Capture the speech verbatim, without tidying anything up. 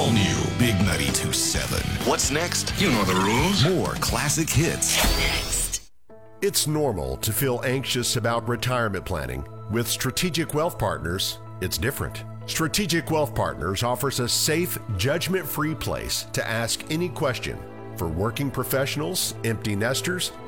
All new Big ninety-two point seven. What's next? You know the rules. More classic hits. Next. It's normal to feel anxious about retirement planning. With Strategic Wealth Partners, it's different. Strategic Wealth Partners offers a safe, judgment-free place to ask any question for working professionals, empty nesters,